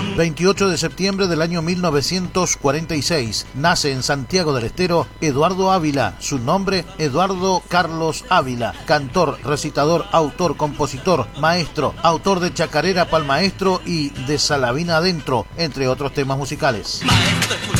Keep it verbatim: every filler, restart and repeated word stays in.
veintiocho de septiembre del año mil novecientos cuarenta y seis, nace en Santiago del Estero Eduardo Ávila, su nombre Eduardo Carlos Ávila, cantor, recitador, autor, compositor, maestro, autor de Chacarera pa'l Maestro y de Salavina Adentro, entre otros temas musicales. Maestro,